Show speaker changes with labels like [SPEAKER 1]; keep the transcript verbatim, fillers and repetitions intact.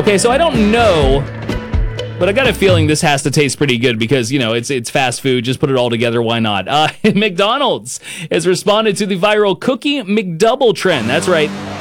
[SPEAKER 1] Okay, so I don't know, but I got a feeling this has to taste pretty good because, you know, it's it's fast food. Just put it all together. Why not? Uh, McDonald's has responded to the viral Cookie McDouble trend. That's right.